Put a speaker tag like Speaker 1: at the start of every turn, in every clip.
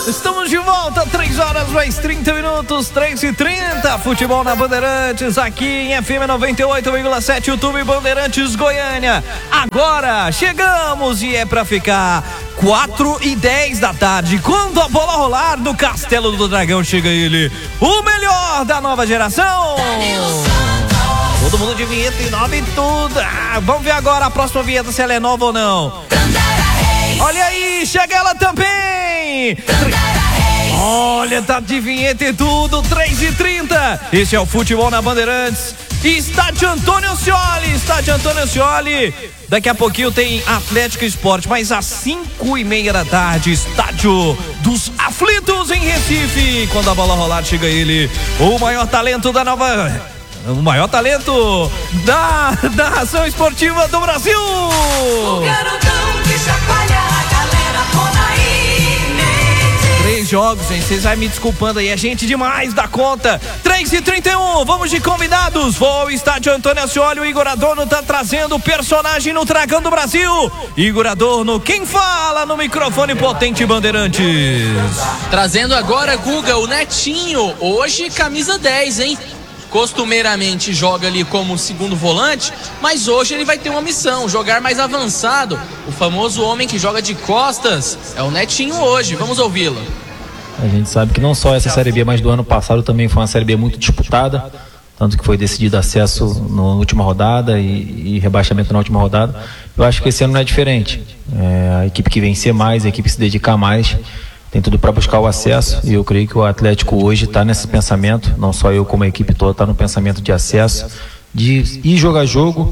Speaker 1: Estamos de volta, 3 horas mais 30 minutos, 3h30. Futebol na Bandeirantes, aqui em FM 98,7, YouTube Bandeirantes Goiânia. Agora chegamos e é pra ficar. 4h10 da tarde, quando a bola rolar no Castelo do Dragão, chega ele, o melhor da nova geração. Todo mundo de vinheta e nova e tudo. Vamos ver agora a próxima vinheta, se ela é nova ou não. Olha aí, chega ela também. Olha, tá de vinheta e tudo, 3h30. Esse é o Futebol na Bandeirantes. Estádio Antônio Ascioli. Daqui a pouquinho tem Atlético Esporte, mas às 5h30 da tarde, Estádio dos Aflitos em Recife. Quando a bola rolar, chega ele, o maior talento da narração esportiva do Brasil.
Speaker 2: O garotão que chacoalha a galera, Ronaí Mendes.
Speaker 1: 3 jogos, gente, vocês vão me desculpando aí, é gente demais da conta. 3h31, vamos de convidados. Vou ao Estádio Antônio Ascioli, o Igor Adorno tá trazendo o personagem no Dragão do Brasil. Igor Adorno, quem fala no microfone potente Bandeirantes?
Speaker 3: Trazendo agora, Guga, o Netinho, hoje camisa 10, hein? Costumeiramente joga ali como segundo volante, mas hoje ele vai ter uma missão, jogar mais avançado. O famoso homem que joga de costas é o Netinho hoje, vamos ouvi-lo.
Speaker 4: A gente sabe que não só essa Série B, mas do ano passado também foi uma Série B muito disputada, tanto que foi decidido acesso na última rodada e rebaixamento na última rodada. Eu acho que esse ano não é diferente. A equipe que vencer mais, a equipe que se dedicar mais, tem tudo para buscar o acesso, e eu creio que o Atlético hoje está nesse pensamento, não só eu como a equipe toda, está no pensamento de acesso, de ir jogar jogo,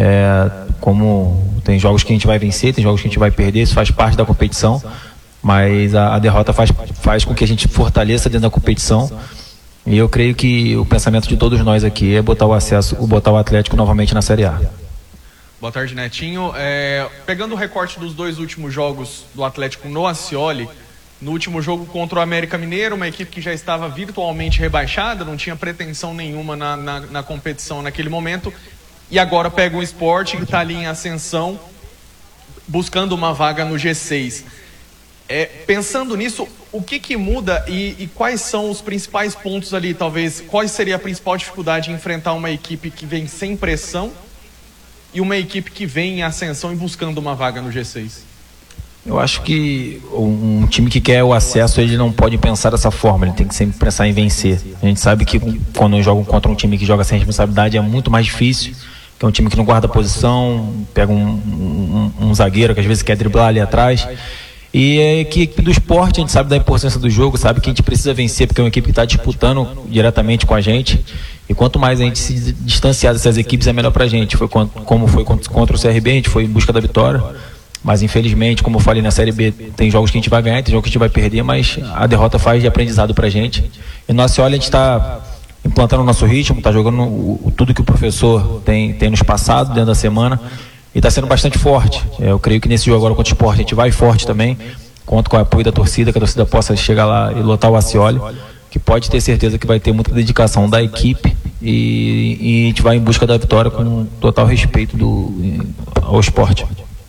Speaker 4: como tem jogos que a gente vai vencer, tem jogos que a gente vai perder, isso faz parte da competição, mas a derrota faz com que a gente fortaleça dentro da competição, e eu creio que o pensamento de todos nós aqui é botar o Atlético novamente na Série A.
Speaker 5: Boa tarde, Netinho. Pegando o recorte dos 2 últimos jogos do Atlético no Ascioli, no último jogo contra o América Mineiro, uma equipe que já estava virtualmente rebaixada, não tinha pretensão nenhuma na competição naquele momento, e agora pega o Sport, que está ali em ascensão, buscando uma vaga no G6. Pensando nisso, o que muda e quais são os principais pontos ali, talvez, qual seria a principal dificuldade em enfrentar uma equipe que vem sem pressão e uma equipe que vem em ascensão e buscando uma vaga no G6?
Speaker 4: Eu acho que um time que quer o acesso, ele não pode pensar dessa forma, ele tem que sempre pensar em vencer. A gente sabe que quando jogam contra um time que joga sem responsabilidade é muito mais difícil, que é um time que não guarda posição, pega um zagueiro que às vezes quer driblar ali atrás. E a equipe do Sport, a gente sabe da importância do jogo, sabe que a gente precisa vencer, porque é uma equipe que está disputando diretamente com a gente, e quanto mais a gente se distanciar dessas equipes é melhor pra gente. Como foi contra o CRB, a gente foi em busca da vitória. Mas infelizmente, como eu falei na Série B, tem jogos que a gente vai ganhar, tem jogos que a gente vai perder, mas a derrota faz de aprendizado pra gente. E no Ascioli a gente está implantando o nosso ritmo, está jogando tudo que o professor tem nos passado dentro da semana, e está sendo bastante forte. Eu creio que nesse jogo agora contra o Sport a gente vai forte também, conto com o apoio da torcida, que a torcida possa chegar lá e lotar o Ascioli, que pode ter certeza que vai ter muita dedicação da equipe, e a gente vai em busca da vitória com total respeito ao Sport.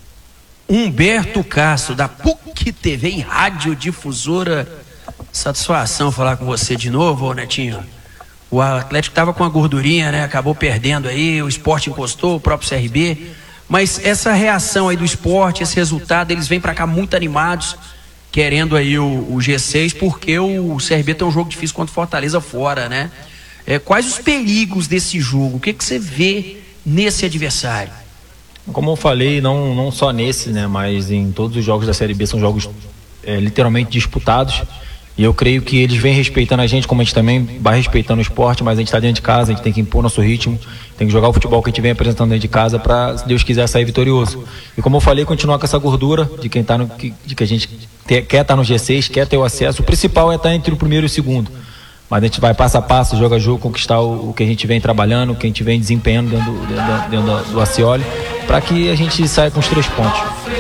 Speaker 6: Humberto Castro, da PUC TV e Rádio Difusora. Satisfação falar com você de novo, Netinho. O Atlético estava com a gordurinha, né? Acabou perdendo aí, o Sport encostou, o próprio CRB. Mas essa reação aí do Sport, esse resultado, eles vêm para cá muito animados, querendo aí o G6, porque o CRB tem um jogo difícil contra o Fortaleza fora, né? Quais os perigos desse jogo? O que você vê nesse adversário?
Speaker 4: Como eu falei, não só nesse, né, mas em todos os jogos da Série B são jogos literalmente disputados, e eu creio que eles vêm respeitando a gente, como a gente também vai respeitando o esporte, mas a gente está dentro de casa, a gente tem que impor nosso ritmo, tem que jogar o futebol que a gente vem apresentando dentro de casa para, se Deus quiser, sair vitorioso. E como eu falei, continuar com essa gordura de quem tá de que a gente quer estar no G6, quer ter o acesso. O principal é estar entre o primeiro e o segundo. Mas a gente vai passo a passo, jogo a jogo, conquistar o que a gente vem trabalhando, o que a gente vem desempenhando dentro do Ascioli, para que a gente saia com os 3 pontos.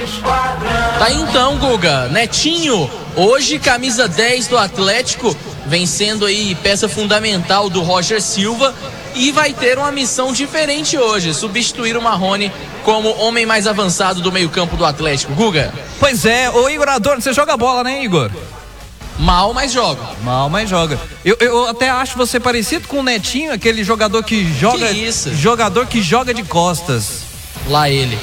Speaker 3: Tá aí então, Guga. Netinho, hoje camisa 10 do Atlético, vencendo aí peça fundamental do Roger Silva, e vai ter uma missão diferente hoje, substituir o Marrone como homem mais avançado do meio-campo do Atlético. Guga.
Speaker 1: Pois é, o Igor Adorno, você joga bola, né, Igor?
Speaker 3: Mal, mas joga.
Speaker 1: Mal, mas joga. Eu até acho você parecido com o Netinho, aquele jogador que joga.
Speaker 3: Que isso?
Speaker 1: Jogador que joga de costas.
Speaker 3: Lá ele.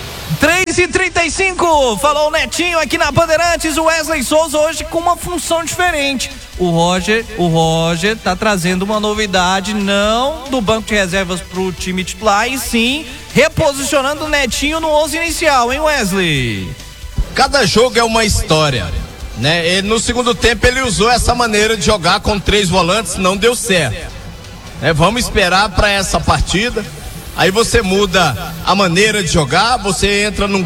Speaker 1: 3h35, falou o Netinho aqui na Bandeirantes. O Wesley Souza hoje com uma função diferente. O Roger tá trazendo uma novidade, não do banco de reservas pro time titular, e sim reposicionando o Netinho no 11 inicial, hein, Wesley?
Speaker 7: Cada jogo é uma história, né? No segundo tempo ele usou essa maneira de jogar com 3 volantes, não deu certo, né? Vamos esperar para essa partida. Aí você muda a maneira de jogar, você entra num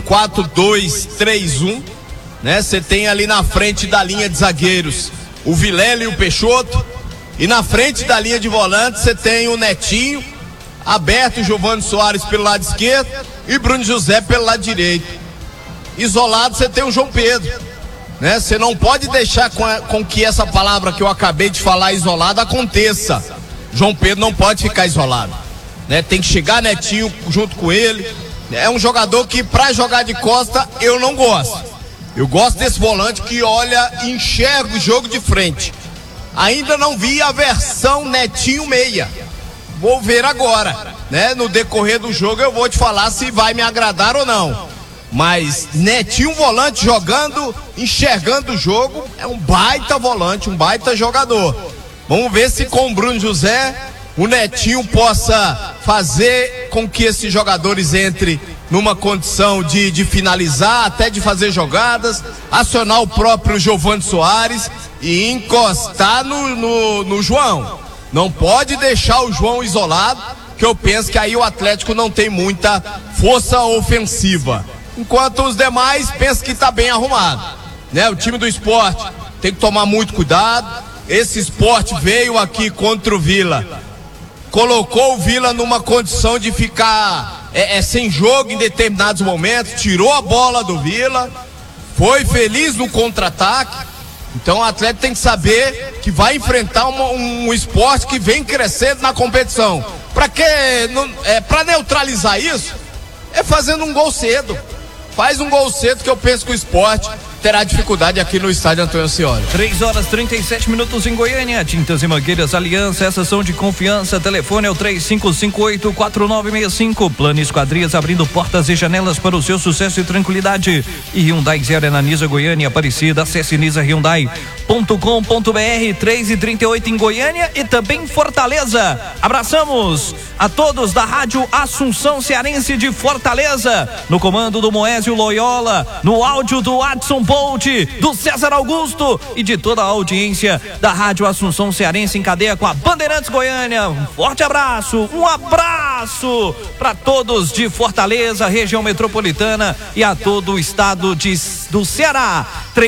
Speaker 7: 4-2-3-1, né? Você tem ali na frente da linha de zagueiros o Vilela e o Peixoto, e na frente da linha de volantes você tem o Netinho, aberto o Giovani Soares pelo lado esquerdo e Bruno José pelo lado direito. Isolado você tem o João Pedro, né? Você não pode deixar com que essa palavra que eu acabei de falar, isolado, aconteça. João Pedro não pode ficar isolado, né? Tem que chegar Netinho junto com ele. É um jogador que pra jogar de costa eu não gosto. Eu gosto desse volante que olha e enxerga o jogo de frente. Ainda não vi a versão Netinho meia. Vou ver agora, né? No decorrer do jogo eu vou te falar se vai me agradar ou não. Mas Netinho volante jogando, enxergando o jogo, é um baita volante, um baita jogador. Vamos ver se com o Bruno José o Netinho possa fazer com que esses jogadores entrem numa condição de finalizar, até de fazer jogadas, acionar o próprio Giovani Soares e encostar no João. Não pode deixar o João isolado, que eu penso que aí o Atlético não tem muita força ofensiva. Enquanto os demais penso que está bem arrumado, né? O time do Sport tem que tomar muito cuidado. Esse Sport veio aqui contra o Vila, colocou o Vila numa condição de ficar sem jogo em determinados momentos, tirou a bola do Vila, foi feliz no contra-ataque. Então o Atlético tem que saber que vai enfrentar um Sport que vem crescendo na competição. Para neutralizar isso, é fazendo um gol cedo. Faz um gol cedo, que eu penso que o Sport terá dificuldade aqui no estádio Antônio Ascioli.
Speaker 1: 3h37 em Goiânia. Tintas e Mangueiras Aliança, essas são de confiança. Telefone é o 3558-4965. Plano Esquadrias, abrindo portas e janelas para o seu sucesso e tranquilidade. E Hyundai Zero é na Nisa Goiânia, Aparecida. Acesse nisahyundai.com.br. 3h38 em Goiânia e também em Fortaleza. Abraçamos a todos da Rádio Assunção Cearense de Fortaleza. No comando do Moésio Loyola, no áudio do Adson Bolt, do César Augusto e de toda a audiência da Rádio Assunção Cearense em cadeia com a Bandeirantes Goiânia. Um forte abraço, um abraço para todos de Fortaleza, região metropolitana e a todo o estado do Ceará.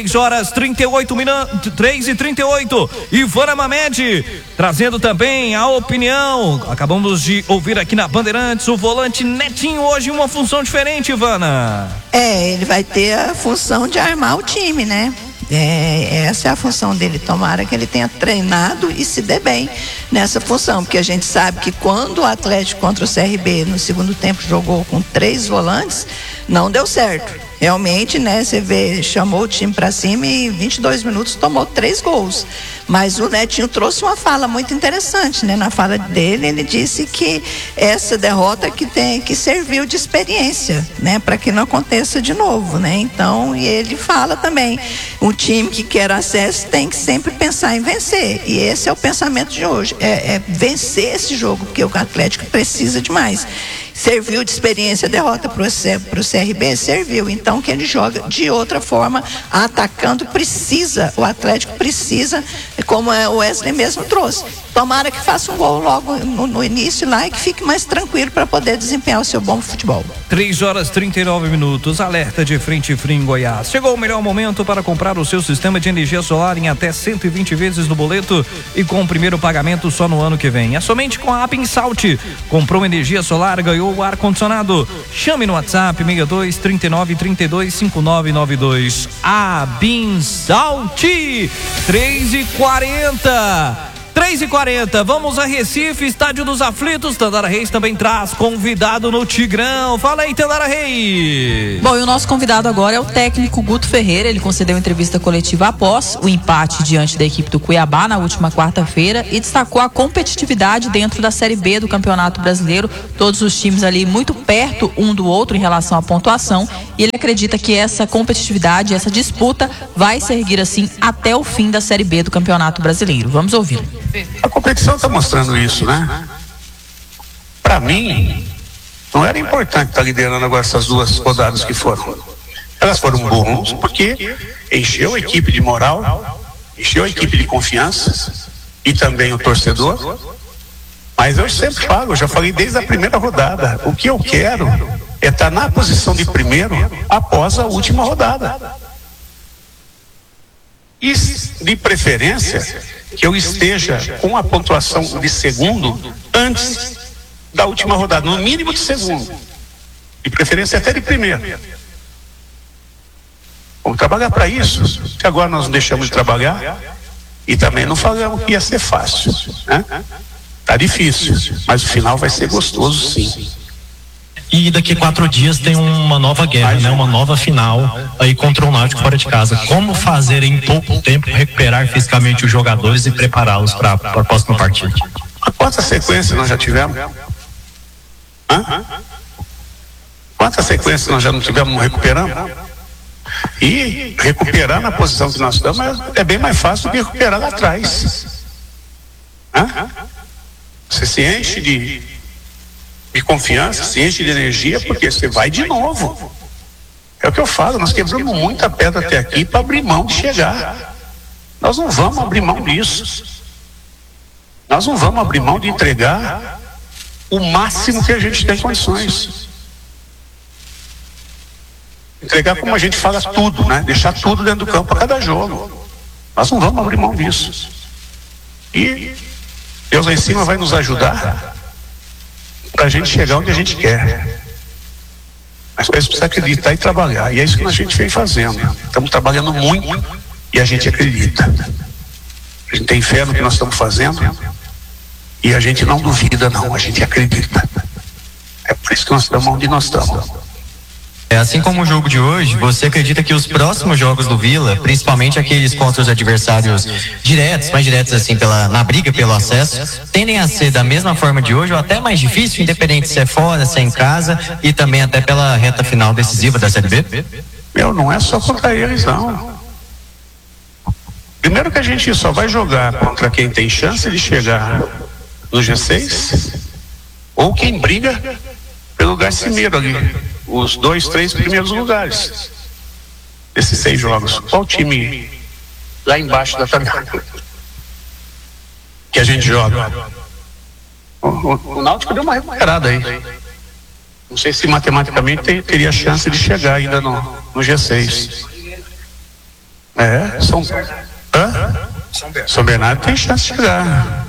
Speaker 1: 3h38. Ivana Mamed trazendo também a opinião. Acabamos de ouvir aqui na Bandeirantes o volante Netinho hoje em uma função diferente, Ivana.
Speaker 8: Ele vai ter a função de armar o time, né? Essa é a função dele. Tomara que ele tenha treinado e se dê bem nessa função, porque a gente sabe que quando o Atlético contra o CRB no segundo tempo jogou com 3 volantes, não deu certo. Realmente, né, você vê, chamou o time pra cima e em 22 minutos tomou 3 gols. Mas o Netinho trouxe uma fala muito interessante, né? Na fala dele, ele disse que essa derrota que serviu de experiência, né? Para que não aconteça de novo, né? Então, e ele fala também, um time que quer acesso tem que sempre pensar em vencer. E esse é o pensamento de hoje, é vencer esse jogo, porque o Atlético precisa demais. Serviu de experiência a derrota para o CRB? Serviu. Então que ele joga de outra forma, atacando, o Atlético precisa, como o Wesley mesmo trouxe. Tomara que faça um gol logo no início lá e que fique mais tranquilo para poder desempenhar o seu bom futebol.
Speaker 1: 3h39, alerta de frente fria em Goiás. Chegou o melhor momento para comprar o seu sistema de energia solar em até 120 vezes no boleto e com o primeiro pagamento só no ano que vem. É somente com a Apinsalt. Comprou energia solar, ganhou o ar-condicionado. Chame no WhatsApp 62 39 32 5992. Apinsalt. 3h40. 3h40, vamos a Recife, Estádio dos Aflitos. Tandara Reis também traz convidado no Tigrão. Fala aí, Tandara Reis.
Speaker 9: Bom, e o nosso convidado agora é o técnico Guto Ferreira. Ele concedeu entrevista coletiva após o empate diante da equipe do Cuiabá na última quarta-feira e destacou a competitividade dentro da Série B do Campeonato Brasileiro. Todos os times ali muito perto um do outro em relação à pontuação, e ele acredita que essa competitividade, essa disputa vai seguir assim até o fim da Série B do Campeonato Brasileiro. Vamos ouvir.
Speaker 10: A competição está mostrando isso, né? Para mim, não era importante estar liderando agora essas 2 rodadas que foram. Elas foram boas porque encheu a equipe de moral, encheu a equipe de confiança e também o torcedor. Mas eu sempre falo, eu já falei desde a primeira rodada, o que eu quero é estar na posição de primeiro após a última rodada. E de preferência que eu esteja com a pontuação de segundo antes da última rodada, no mínimo de segundo, de preferência até de primeiro. Vamos trabalhar para isso, que agora nós não deixamos de trabalhar e também não falamos que ia ser fácil, né? Tá difícil, mas o final vai ser gostoso, sim.
Speaker 11: E daqui a 4 dias tem uma nova guerra, né? Uma nova final aí contra o Náutico fora de casa. Como fazer em pouco tempo recuperar fisicamente os jogadores e prepará-los para a próxima partida?
Speaker 10: Quantas sequências nós já tivemos? Quantas sequências nós já não tivemos recuperando? E recuperar na posição que nós estamos é bem mais fácil do que recuperar lá atrás. Você se enche de confiança, se enche de energia, porque você vai de novo. É o que eu falo, nós quebramos muita pedra até aqui para abrir mão de chegar. Nós não vamos abrir mão disso. Nós não vamos abrir mão de entregar o máximo que a gente tem condições. Entregar como a gente fala tudo, né? Deixar tudo dentro do campo a cada jogo. Nós não vamos abrir mão disso. E Deus lá em cima vai nos ajudar para a gente chegar onde a gente quer. Mas para isso precisa acreditar e trabalhar. E é isso que a gente vem fazendo. Estamos trabalhando muito e a gente acredita. A gente tem fé no que nós estamos fazendo e a gente não duvida, não. A gente acredita. É por isso que nós estamos onde nós estamos.
Speaker 11: Assim como o jogo de hoje, você acredita que os próximos jogos do Vila, principalmente aqueles contra os adversários diretos, mais diretos assim, na briga pelo acesso, tendem a ser da mesma forma de hoje ou até mais difícil, independente se é fora, se é em casa, e também até pela reta final decisiva da Série B?
Speaker 10: Não é só contra eles, não. Primeiro que a gente só vai jogar contra quem tem chance de chegar no G6 ou quem briga pelo lugar cimeiro ali. Os 2, 3 primeiros lugares desses 6 jogos. Qual time lá embaixo da tabela que a gente joga? O Náutico deu uma recuperada aí. Não sei se matematicamente teria chance de chegar ainda no G6. São Bernardo tem chance de chegar.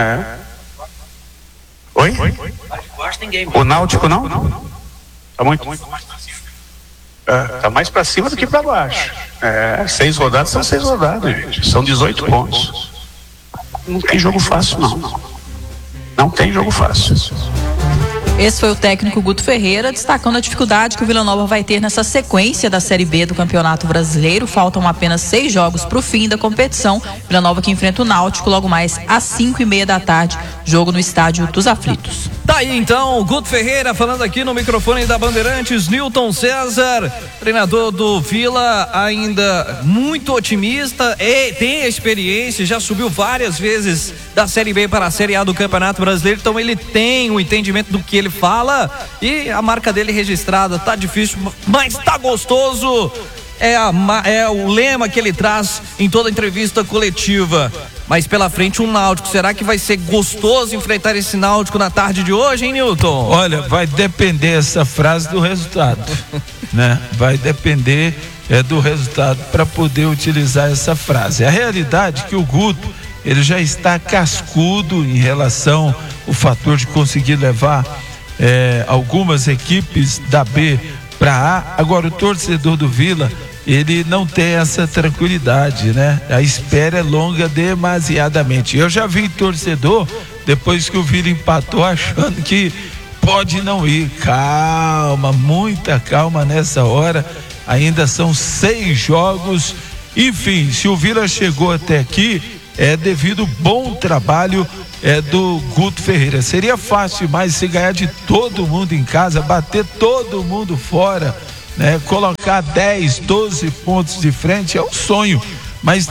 Speaker 10: Oi? O Náutico não? Tá muito. Tá mais para cima do que para baixo. 6 rodadas são 6 rodadas, gente. São 18 pontos. Não tem jogo fácil, não. Não tem jogo fácil.
Speaker 9: Esse foi o técnico Guto Ferreira, destacando a dificuldade que o Vila Nova vai ter nessa sequência da Série B do Campeonato Brasileiro. Faltam apenas 6 jogos para o fim da competição. Vila Nova que enfrenta o Náutico logo mais às 5:30 da tarde, jogo no Estádio dos Aflitos.
Speaker 1: Tá aí então, Guto Ferreira falando aqui no microfone da Bandeirantes. Newton César, treinador do Vila, ainda muito otimista, tem experiência, já subiu várias vezes da Série B para a Série A do Campeonato Brasileiro, então ele tem o entendimento do que ele fala e a marca dele registrada. Tá difícil, mas tá gostoso. É o lema que ele traz em toda entrevista coletiva. Mas pela frente um Náutico, será que vai ser gostoso enfrentar esse Náutico na tarde de hoje, hein, Newton?
Speaker 12: Olha, vai depender essa frase do resultado, né? Vai depender do resultado para poder utilizar essa frase. A realidade é que o Guto, ele já está cascudo em relação ao fator de conseguir levar algumas equipes da B para A. Agora o torcedor do Vila, ele não tem essa tranquilidade, né? A espera é longa demasiadamente. Eu já vi torcedor, depois que o Vila empatou, achando que pode não ir. Calma, muita calma nessa hora. Ainda são 6 jogos. Enfim, se o Vila chegou até aqui, é devido ao bom trabalho do Guto Ferreira. Seria fácil mais se ganhar de todo mundo em casa, bater todo mundo fora, né? Colocar 10, 12 pontos de frente é um sonho, mas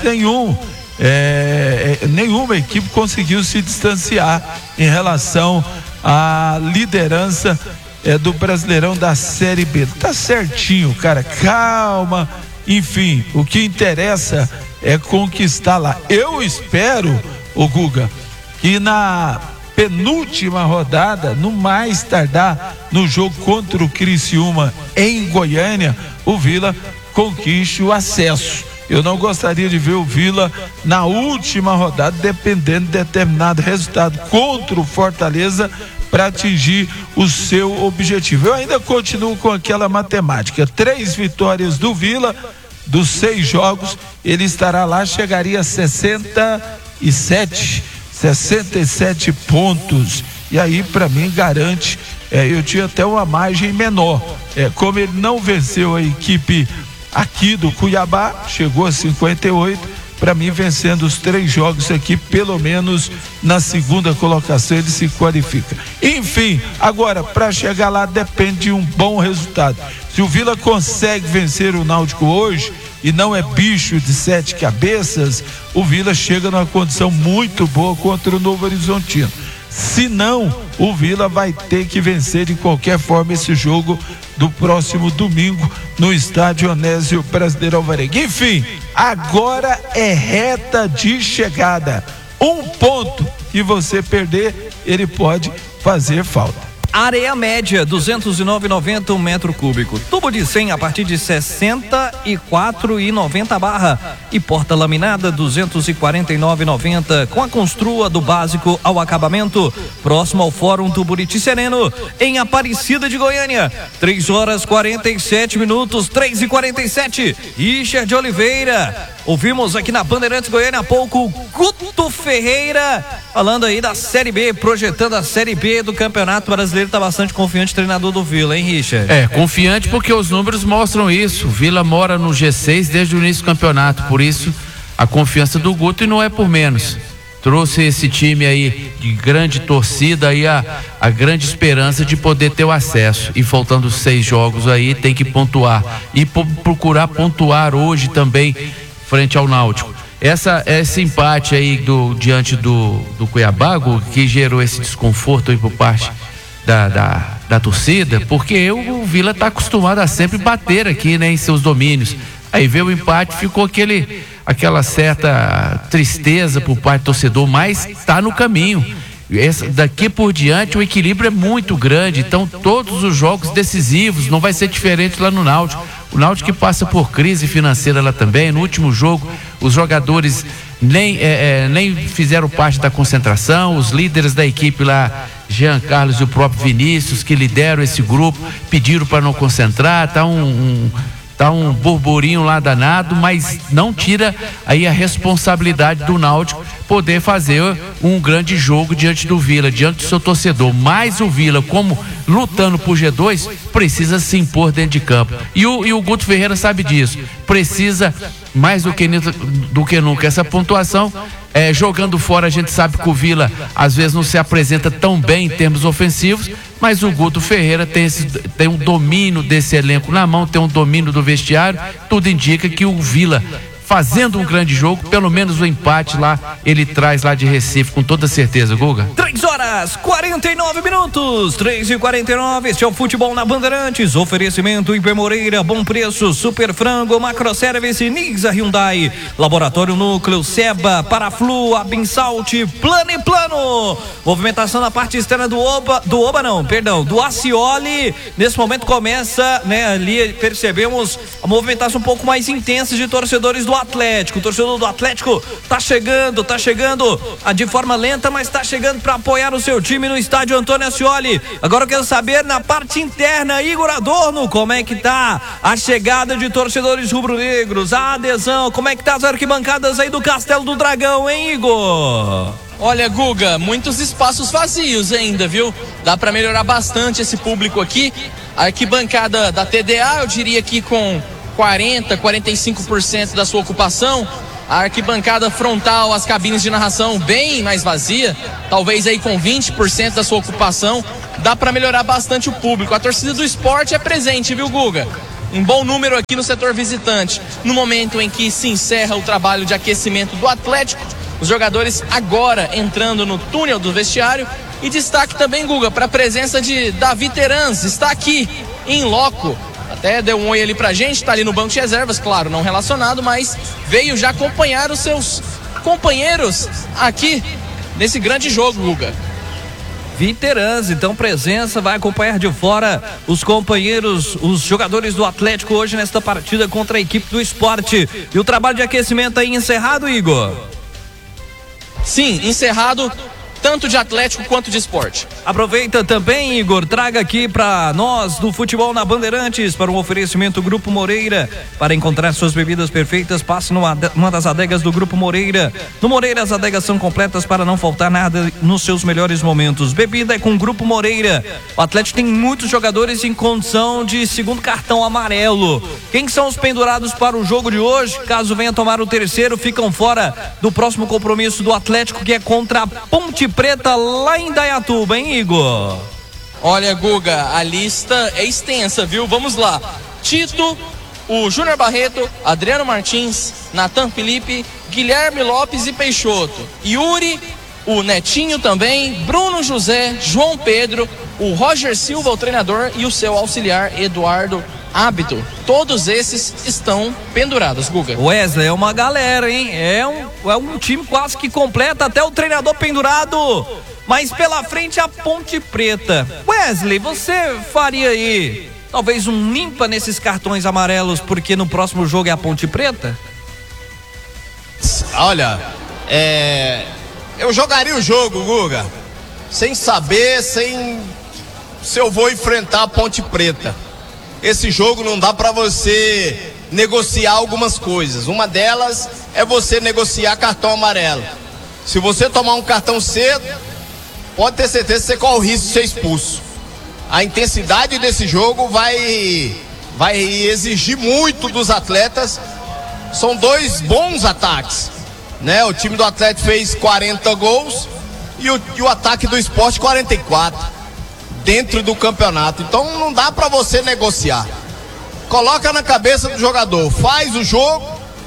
Speaker 12: nenhuma equipe conseguiu se distanciar em relação à liderança do Brasileirão da Série B. Tá certinho, cara, calma. Enfim, o que interessa é conquistar lá. Eu espero, ô Guga, que na penúltima rodada, no mais tardar, no jogo contra o Criciúma em Goiânia, o Vila conquiste o acesso. Eu não gostaria de ver o Vila na última rodada, dependendo de determinado resultado contra o Fortaleza, para atingir o seu objetivo. Eu ainda continuo com aquela matemática: 3 vitórias do Vila, dos 6 jogos, ele estará lá, chegaria a 67 pontos. E aí, para mim, garante. Eu tinha até uma margem menor. Como ele não venceu a equipe aqui do Cuiabá, chegou a 58. Para mim, vencendo os 3 jogos aqui, pelo menos na segunda colocação ele se qualifica. Enfim, agora, para chegar lá depende de um bom resultado. Se o Vila consegue vencer o Náutico hoje, e não é bicho de 7 cabeças, o Vila chega numa condição muito boa contra o Novo Horizontino. Se não, o Vila vai ter que vencer de qualquer forma esse jogo do próximo domingo no estádio Onésio Brasileiro Alvarenga. Enfim, agora é reta de chegada. 1 ponto que você perder, ele pode fazer falta.
Speaker 1: Areia média, 209,90 um metro cúbico. Tubo de 100 a partir de 64,90 barra. E porta laminada, 249,90 com a construa do básico ao acabamento. Próximo ao Fórum do Buriti Sereno, em Aparecida de Goiânia. 3h47, 3h47. Richard Oliveira. Ouvimos aqui na Bandeirantes Goiânia há pouco Guto Ferreira falando aí da Série B, projetando a Série B do Campeonato Brasileiro. Tá bastante confiante, treinador do Vila, hein, Richard?
Speaker 6: Confiante porque os números mostram isso. O Vila mora no G6 desde o início do campeonato, por isso a confiança do Guto, e não é por menos. Trouxe esse time aí de grande torcida e a grande esperança de poder ter o acesso. E faltando 6 jogos aí, tem que pontuar. E procurar pontuar hoje também frente ao Náutico. Esse empate aí diante do Cuiabá, que gerou esse desconforto aí por parte da torcida, porque o Vila está acostumado a sempre bater aqui, né, em seus domínios. Aí veio o empate, ficou aquela certa tristeza por parte do torcedor, mas está no caminho. Daqui por diante o equilíbrio é muito grande, então todos os jogos decisivos, não vai ser diferente lá no Náutico. O Náutico que passa por crise financeira lá também. No último jogo os jogadores nem fizeram parte da concentração. Os líderes da equipe lá, Jean Carlos e o próprio Vinícius, que lideram esse grupo, pediram para não concentrar. Tá um burburinho lá danado, mas não tira aí a responsabilidade do Náutico poder fazer um grande jogo diante do Vila, diante do seu torcedor. Mas o Vila, como lutando por G2, precisa se impor dentro de campo. E o Guto Ferreira sabe disso. Precisa mais do que nunca. Essa pontuação, jogando fora, a gente sabe que o Vila às vezes não se apresenta tão bem em termos ofensivos, mas o Guto Ferreira tem um domínio desse elenco na mão, tem um domínio do vestiário. Tudo indica que o Vila, fazendo um grande jogo, pelo menos o empate lá, ele traz lá de Recife, com toda certeza, Guga.
Speaker 1: 3h49, 3h49, este é o Futebol na Bandeirantes. Oferecimento Iber Moreira, bom preço, Super Frango, Macroservice, Nisa Hyundai, Laboratório Núcleo, Seba, Paraflu, Abinsalt, Plano e Plano. Movimentação na parte externa do Acioli. Nesse momento começa, né, ali percebemos a movimentação um pouco mais intensa de torcedores do Atlético. O torcedor do Atlético tá chegando de forma lenta, mas tá chegando para apoiar o seu time no estádio Antônio Ascioli. Agora eu quero saber na parte interna, Igor Adorno, como é que tá a chegada de torcedores rubro-negros, a adesão, como é que tá as arquibancadas aí do Castelo do Dragão, hein, Igor?
Speaker 3: Olha, Guga, muitos espaços vazios ainda, viu? Dá para melhorar bastante esse público aqui. A arquibancada da TDA, eu diria que com 45% da sua ocupação. A arquibancada frontal, as cabines de narração bem mais vazia, talvez aí com 20% da sua ocupação. Dá para melhorar bastante o público. A torcida do esporte é presente, viu, Guga? Um bom número aqui no setor visitante. No momento em que se encerra o trabalho de aquecimento do Atlético, os jogadores agora entrando no túnel do vestiário. E destaque também, Guga, para a presença de Davi Terans, está aqui em loco. Até deu um oi ali pra gente, tá ali no banco de reservas, claro, não relacionado, mas veio já acompanhar os seus companheiros aqui nesse grande jogo, Guga.
Speaker 1: Veterans, então presença, vai acompanhar de fora os companheiros, os jogadores do Atlético hoje nesta partida contra a equipe do Esporte. E o trabalho de aquecimento aí encerrado, Igor?
Speaker 3: Sim, encerrado, tanto de Atlético quanto de Esporte.
Speaker 1: Aproveita também, Igor, traga aqui para nós do Futebol na Bandeirantes para um oferecimento Grupo Moreira. Para encontrar suas bebidas perfeitas, passe numa das adegas do Grupo Moreira. No Moreira as adegas são completas para não faltar nada nos seus melhores momentos. Bebida é com Grupo Moreira. O Atlético tem muitos jogadores em condição de segundo cartão amarelo. Quem são os pendurados para o jogo de hoje? Caso venha tomar o terceiro, ficam fora do próximo compromisso do Atlético, que é contra a Ponte Preta lá em Indaiatuba, hein, Igor?
Speaker 3: Olha, Guga, a lista é extensa, viu? Vamos lá. Tito, o Júnior Barreto, Adriano Martins, Natan Felipe, Guilherme Lopes e Peixoto, Yuri, o Netinho também, Bruno José, João Pedro, o Roger Silva, o treinador, e o seu auxiliar Eduardo Hábito. Todos esses estão pendurados, Guga.
Speaker 1: Wesley, é uma galera, hein? É um time quase que completa, até o treinador pendurado. Mas pela frente a Ponte Preta. Wesley, você faria aí talvez um limpa nesses cartões amarelos, porque no próximo jogo é a Ponte Preta?
Speaker 7: Olha, eu jogaria o jogo, Guga, sem saber, se eu vou enfrentar a Ponte Preta. Esse jogo não dá para você negociar algumas coisas. Uma delas é você negociar cartão amarelo. Se você tomar um cartão cedo, pode ter certeza que você corre o risco de ser expulso. A intensidade desse jogo vai exigir muito dos atletas. São dois bons ataques, né? O time do Atlético fez 40 gols e o ataque do Esporte 44 dentro do campeonato. Então não dá para você negociar. Coloca na cabeça do jogador, faz o jogo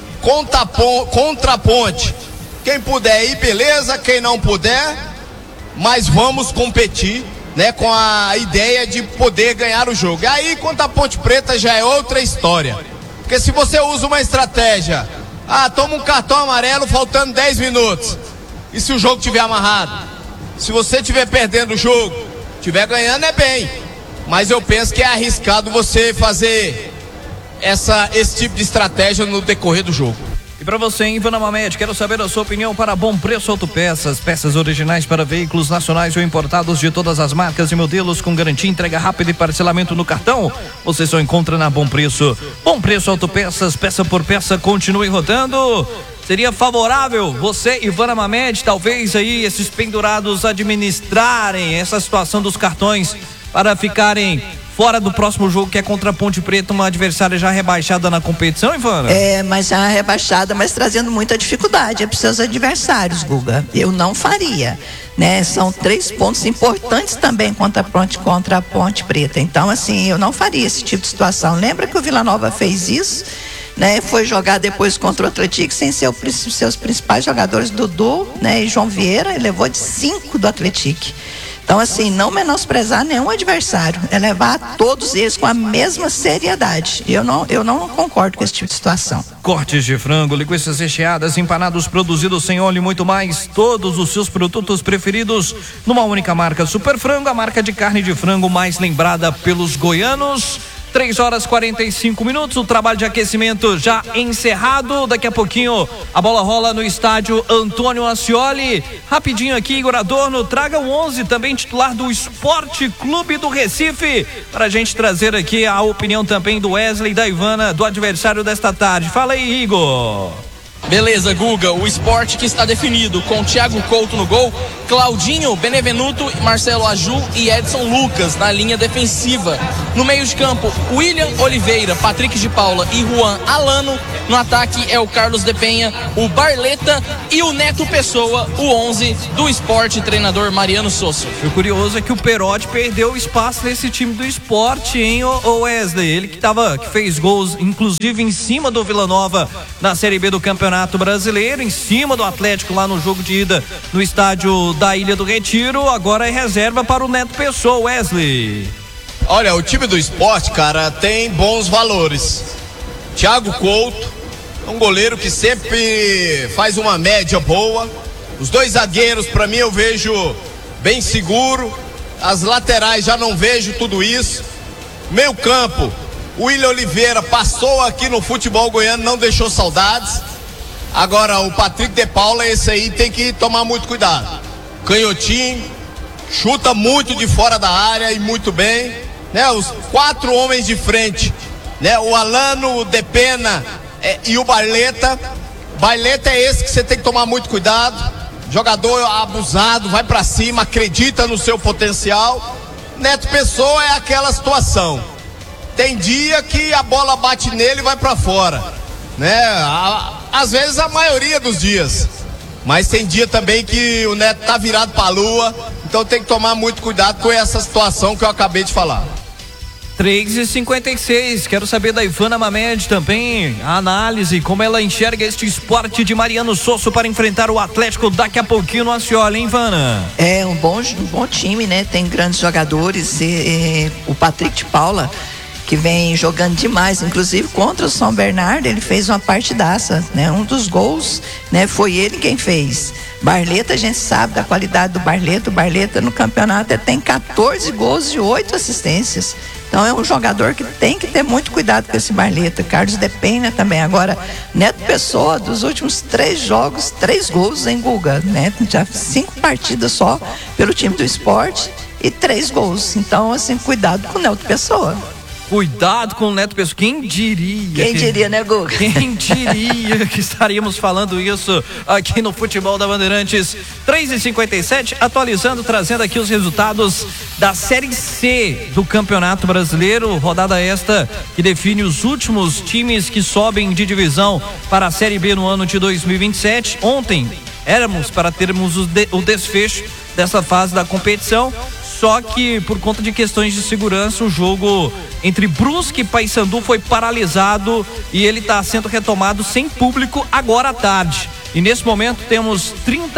Speaker 7: contra a Ponte. Quem puder ir, beleza, quem não puder, mas vamos competir, né, com a ideia de poder ganhar o jogo. E aí, contra a Ponte Preta já é outra história. Porque se você usa uma estratégia, toma um cartão amarelo faltando 10 minutos, e se o jogo estiver amarrado? Se você estiver perdendo o jogo, estiver ganhando é bem, mas eu penso que é arriscado você fazer esse tipo de estratégia no decorrer do jogo.
Speaker 1: E para você, Ivana Mamed, quero saber a sua opinião para Bom Preço Autopeças, peças originais para veículos nacionais ou importados de todas as marcas e modelos, com garantia, entrega rápida e parcelamento no cartão. Você só encontra na Bom Preço. Bom Preço Autopeças, peça por peça, continue rodando. Seria favorável você, Ivana Mamed, talvez aí esses pendurados administrarem essa situação dos cartões para ficarem fora do próximo jogo, que é contra a Ponte Preta, uma adversária já rebaixada na competição, Ivana?
Speaker 8: Mas já rebaixada, mas trazendo muita dificuldade para os seus adversários, Guga. Eu não faria, né? São 3 pontos importantes também contra a Ponte Preta. Então, assim, eu não faria esse tipo de situação. Lembra que o Vila Nova fez isso? Né, foi jogar depois contra o Atlético sem seus principais jogadores, Dudu, né, e João Vieira, e levou de 5 do Atlético. Então, assim, não menosprezar nenhum adversário, é levar todos eles com a mesma seriedade. Eu não concordo com esse tipo de situação.
Speaker 1: Cortes de frango, linguiças recheadas, empanados produzidos sem óleo e muito mais. Todos os seus produtos preferidos numa única marca. Super Frango, a marca de carne de frango mais lembrada pelos goianos. 3h45, o trabalho de aquecimento já encerrado. Daqui a pouquinho a bola rola no estádio Antônio Ascioli. Rapidinho aqui, Igor Adorno, traga o 11 também titular do Esporte Clube do Recife, para a gente trazer aqui a opinião também do Wesley e da Ivana, do adversário desta tarde. Fala aí, Igor.
Speaker 3: Beleza, Guga, o Sport que está definido com Thiago Couto no gol, Claudinho, Benevenuto, Marcelo Aju e Edson Lucas na linha defensiva. No meio de campo, William Oliveira, Patrick de Paula e Juan Alano. No ataque é o Carlos de Penha, o Barleta e o Neto Pessoa, o 11 do Sport, treinador Mariano Sosso.
Speaker 1: O curioso é que o Perotti perdeu espaço nesse time do Sport, hein, o Wesley? Ele que fez gols, inclusive em cima do Vila Nova na Série B do Campeonato Brasileiro, em cima do Atlético lá no jogo de ida no estádio da Ilha do Retiro. Agora é reserva para o Neto Pessoa, Wesley.
Speaker 7: Olha, o time do Sport, cara, tem bons valores. Thiago Couto, um goleiro que sempre faz uma média boa. Os dois zagueiros, para mim, eu vejo bem seguro. As laterais já não vejo tudo isso. Meio campo, o William Oliveira passou aqui no futebol goiano, não deixou saudades. Agora o Patrick de Paula, esse aí tem que tomar muito cuidado. Canhotinho, chuta muito de fora da área e muito bem, né? Os 4 homens de frente, né? O Alano, o Depena e o Barleta. Barleta é esse que você tem que tomar muito cuidado. Jogador abusado, vai pra cima, acredita no seu potencial. Neto Pessoa é aquela situação. Tem dia que a bola bate nele e vai pra fora, né? Às vezes a maioria dos dias, mas tem dia também que o Neto tá virado pra lua, então tem que tomar muito cuidado com essa situação que eu acabei de falar.
Speaker 1: 3h56, quero saber da Ivana Mamed também, a análise, como ela enxerga este Esporte de Mariano Sosso para enfrentar o Atlético daqui a pouquinho no Ascioli, hein, Ivana?
Speaker 8: É um bom time, né? Tem grandes jogadores, o Patrick de Paula, que vem jogando demais, inclusive contra o São Bernardo, ele fez uma partidaça, né? Um dos gols, né? Foi ele quem fez. Barleta, a gente sabe da qualidade do Barleta. O Barleta no campeonato tem 14 gols e 8 assistências. Então é um jogador que tem que ter muito cuidado com esse Barleta. Carlos de Penha também. Agora, Neto Pessoa, dos últimos 3 jogos, 3 gols em Guga, né? Já 5 partidas só pelo time do Sport e 3 gols. Então, assim, cuidado com o Neto Pessoa.
Speaker 1: Cuidado com o Neto Pessoa. Quem diria?
Speaker 8: Quem diria, né, Guga?
Speaker 1: Quem diria que estaríamos falando isso aqui no Futebol da Bandeirantes. 3h57, atualizando, trazendo aqui os resultados da Série C do Campeonato Brasileiro. Rodada esta que define os últimos times que sobem de divisão para a Série B no ano de 2027. Ontem éramos para termos o desfecho dessa fase da competição. Só que por conta de questões de segurança, o jogo entre Brusque e Paysandu foi paralisado e ele está sendo retomado sem público agora à tarde. E nesse momento temos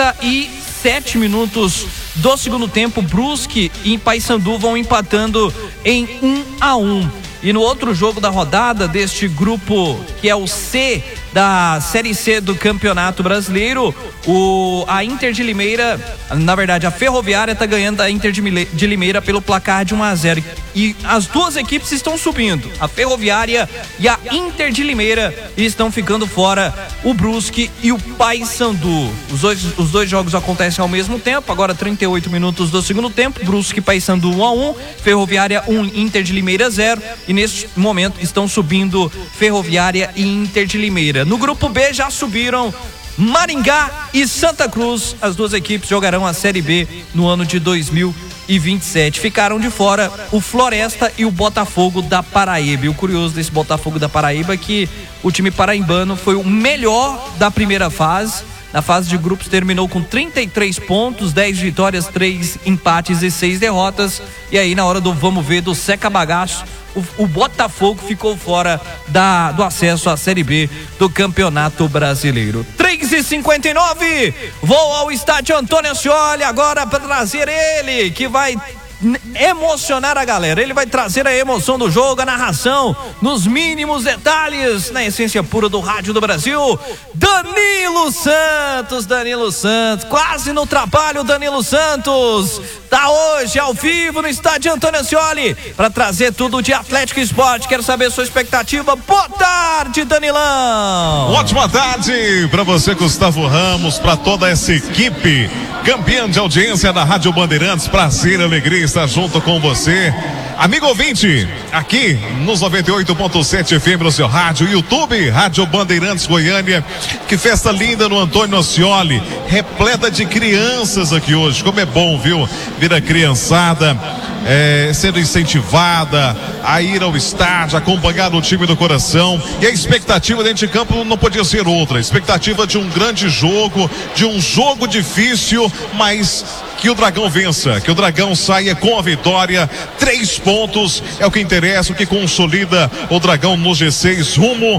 Speaker 1: 37 minutos do segundo tempo. Brusque e Paysandu vão empatando em 1-1. E no outro jogo da rodada deste grupo, que é o C da Série C do Campeonato Brasileiro, a Inter de Limeira, na verdade a Ferroviária está ganhando a Inter de Limeira pelo placar de 1-0. E as duas equipes estão subindo, a Ferroviária e a Inter de Limeira, e estão ficando fora o Brusque e o Paysandu. Os dois jogos acontecem ao mesmo tempo, agora 38 minutos do segundo tempo, Brusque e Paysandu 1-1, Ferroviária 1, Inter de Limeira 0, e neste momento estão subindo Ferroviária e Inter de Limeira. No grupo B já subiram Maringá e Santa Cruz. As duas equipes jogarão a Série B no ano de 2027. Ficaram de fora o Floresta e o Botafogo da Paraíba. E o curioso desse Botafogo da Paraíba é que o time paraibano foi o melhor da primeira fase. Na fase de grupos terminou com 33 pontos, 10 vitórias, 3 empates e 6 derrotas. E aí na hora do vamos ver, do Seca Bagaço, o Botafogo ficou fora do acesso à Série B do Campeonato Brasileiro. 3h59, vou ao estádio Antônio Ascioli agora para trazer ele, que vai emocionar a galera. Ele vai trazer a emoção do jogo, a narração, nos mínimos detalhes, na essência pura do rádio do Brasil. Danilo Santos, quase no trabalho. Danilo Santos tá hoje ao vivo no estádio Antônio Ascioli para trazer tudo de Atlético Esporte. Quero saber sua expectativa. Boa tarde, Danilão.
Speaker 13: Ótima tarde para você, Gustavo Ramos, para toda essa equipe campeã de audiência da Rádio Bandeirantes. Prazer e alegria estar junto com você, amigo ouvinte, aqui nos 98.7 FM no seu rádio, YouTube, Rádio Bandeirantes Goiânia. Que festa linda no Antônio Ascioli, repleta de crianças aqui hoje. Como é bom, viu? Ver a criançada sendo incentivada a ir ao estádio, acompanhar o time do coração. E a expectativa dentro de campo não podia ser outra. A expectativa de um grande jogo, de um jogo difícil, mas que o Dragão vença, que o Dragão saia com a vitória. 3 pontos é o que interessa, o que consolida o Dragão no G6 rumo